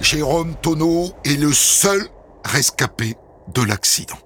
Jérôme Tonneau est le seul rescapé de l'accident.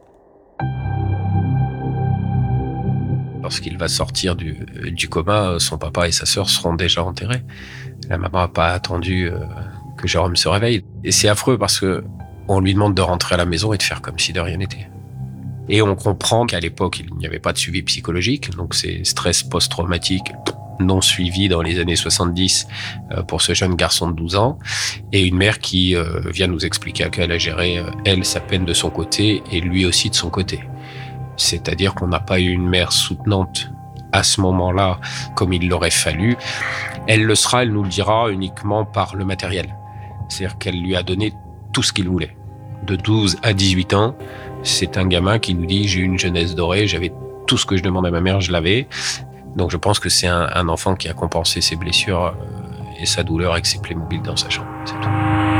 Lorsqu'il va sortir du coma, son papa et sa sœur seront déjà enterrés. La maman n'a pas attendu que Jérôme se réveille. Et c'est affreux parce que on lui demande de rentrer à la maison et de faire comme si de rien n'était. Et on comprend qu'à l'époque, il n'y avait pas de suivi psychologique, donc c'est stress post-traumatique non suivi dans les années 70 pour ce jeune garçon de 12 ans. Et une mère qui vient nous expliquer qu'elle a géré, elle, sa peine de son côté et lui aussi de son côté. C'est-à-dire qu'on n'a pas eu une mère soutenante à ce moment-là comme il l'aurait fallu. Elle le sera, elle nous le dira uniquement par le matériel. C'est-à-dire qu'elle lui a donné tout ce qu'il voulait. De 12 à 18 ans, c'est un gamin qui nous dit « j'ai eu une jeunesse dorée, j'avais tout ce que je demandais à ma mère, je l'avais ». Donc je pense que c'est un enfant qui a compensé ses blessures et sa douleur avec ses Playmobil dans sa chambre. C'est tout.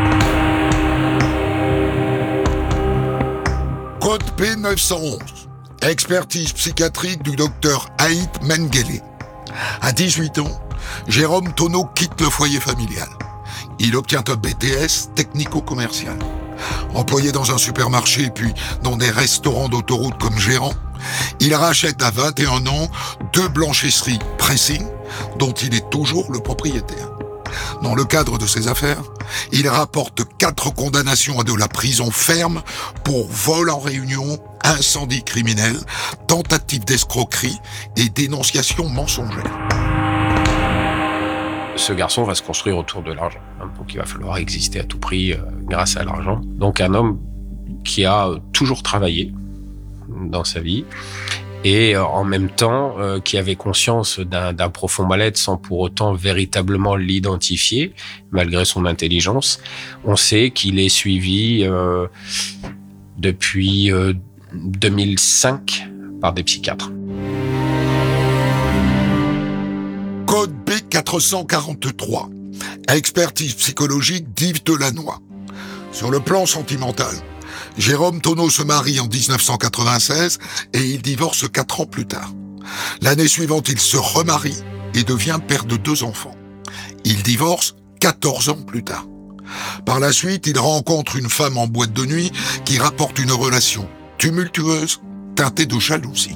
Code P911. Expertise psychiatrique du docteur Haït Mengele. À 18 ans, Jérôme Tonneau quitte le foyer familial. Il obtient un BTS technico-commercial. Employé dans un supermarché puis dans des restaurants d'autoroute comme gérant, il rachète à 21 ans 2 blanchisseries Pressing dont il est toujours le propriétaire. Dans le cadre de ses affaires, il rapporte 4 condamnations à de la prison ferme pour vol en réunion, incendie criminel, tentative d'escroquerie et dénonciation mensongère. Ce garçon va se construire autour de l'argent. Donc il va falloir exister à tout prix grâce à l'argent. Donc un homme qui a toujours travaillé dans sa vie et en même temps qui avait conscience d'un profond mal-être sans pour autant véritablement l'identifier, malgré son intelligence. On sait qu'il est suivi depuis 2005 par des psychiatres. Code B443. Expertise psychologique d'Yves Delannoy. Sur le plan sentimental, Jérôme Tonneau se marie en 1996 et il divorce 4 ans plus tard. L'année suivante, il se remarie et devient père de 2 enfants. Il divorce 14 ans plus tard. Par la suite, il rencontre une femme en boîte de nuit qui rapporte une relation tumultueuse, teintée de jalousie.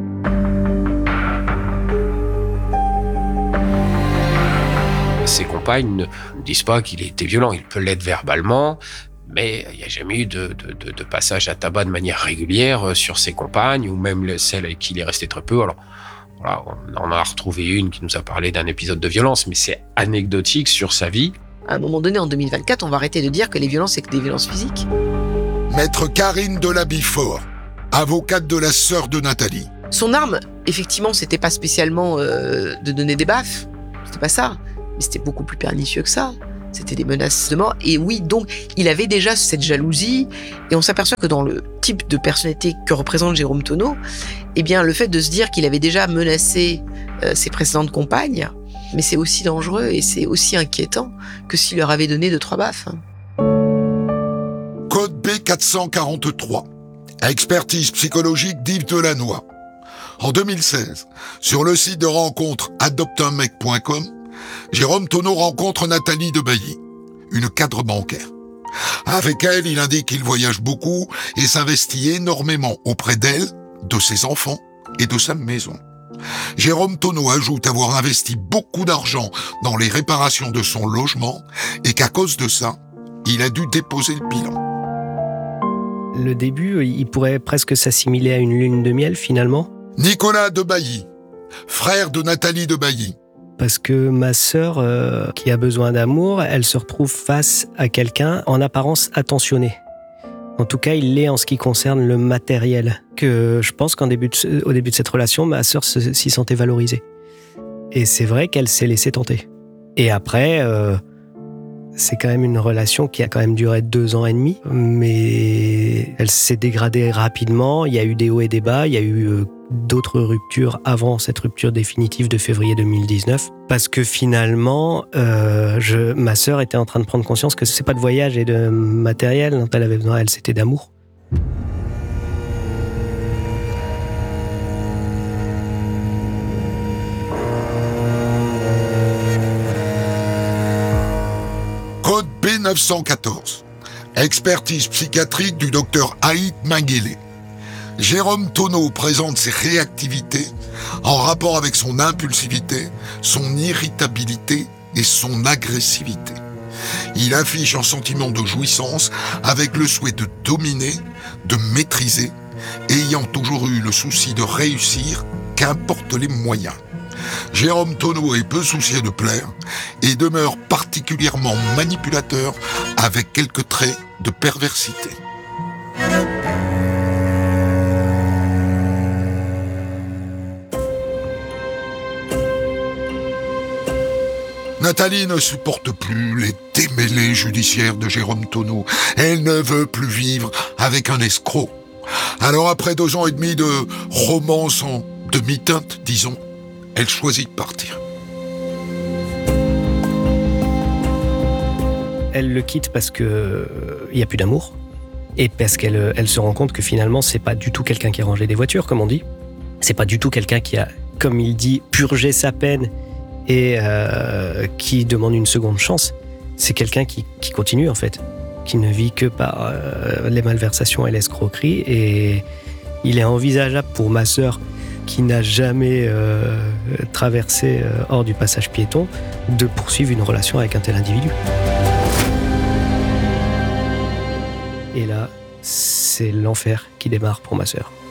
Ses compagnes ne disent pas qu'il a été violent. Il peut l'être verbalement, mais il n'y a jamais eu de passage à tabac de manière régulière sur ses compagnes, ou même celle avec qui il est resté très peu. Alors, voilà, on en a retrouvé une qui nous a parlé d'un épisode de violence, mais c'est anecdotique sur sa vie. À un moment donné, en 2024, on va arrêter de dire que les violences, c'est que des violences physiques. Maître Karine Delaby-Fort, avocate de la sœur de Nathalie. Son arme, effectivement, c'était pas spécialement de donner des baffes. C'était pas ça. Mais c'était beaucoup plus pernicieux que ça. C'était des menaces de mort. Et oui, donc, il avait déjà cette jalousie. Et on s'aperçoit que dans le type de personnalité que représente Jérôme Tonneau, eh bien, le fait de se dire qu'il avait déjà menacé ses précédentes compagnes, mais c'est aussi dangereux et c'est aussi inquiétant que s'il leur avait donné 2-3 baffes. Code B443. Expertise psychologique d'Yves Delannoy. En 2016, sur le site de rencontre adopteunmec.com, Jérôme Tonneau rencontre Nathalie Debailly, une cadre bancaire. Avec elle, il indique qu'il voyage beaucoup et s'investit énormément auprès d'elle, de ses enfants et de sa maison. Jérôme Tonneau ajoute avoir investi beaucoup d'argent dans les réparations de son logement et qu'à cause de ça, il a dû déposer le bilan. Le début, il pourrait presque s'assimiler à une lune de miel finalement. Nicolas Debailly, frère de Nathalie Debailly. Parce que ma sœur, qui a besoin d'amour, elle se retrouve face à quelqu'un en apparence attentionné. En tout cas, il l'est en ce qui concerne le matériel. Que je pense qu'au début de cette relation, ma sœur s'y sentait valorisée. Et c'est vrai qu'elle s'est laissée tenter. Et après, c'est quand même une relation qui a quand même duré 2 ans et demi. Mais elle s'est dégradée rapidement. Il y a eu des hauts et des bas. Il y a eu d'autres ruptures avant cette rupture définitive de février 2019. Parce que finalement, ma sœur était en train de prendre conscience que c'est pas de voyage et de matériel dont elle avait besoin, elle, c'était d'amour. Code 1914. Expertise psychiatrique du docteur Haït Mengele. Jérôme Tonneau présente ses réactivités en rapport avec son impulsivité, son irritabilité et son agressivité. Il affiche un sentiment de jouissance avec le souhait de dominer, de maîtriser, ayant toujours eu le souci de réussir, qu'importe les moyens. Jérôme Tonneau est peu soucieux de plaire et demeure particulièrement manipulateur avec quelques traits de perversité. Nathalie ne supporte plus les démêlés judiciaires de Jérôme Tonneau. Elle ne veut plus vivre avec un escroc. Alors après 2 ans et demi de romance en demi-teinte, disons, elle choisit de partir. Elle le quitte parce que il y a plus d'amour et parce qu'elle se rend compte que finalement c'est pas du tout quelqu'un qui a rangé des voitures, comme on dit. C'est pas du tout quelqu'un qui a, comme il dit, purgé sa peine et qui demande une seconde chance. C'est quelqu'un qui continue en fait, qui ne vit que par les malversations et l'escroquerie. Et il est envisageable pour ma sœur, qui n'a jamais traversé hors du passage piéton, de poursuivre une relation avec un tel individu. Et là, c'est l'enfer qui démarre pour ma sœur.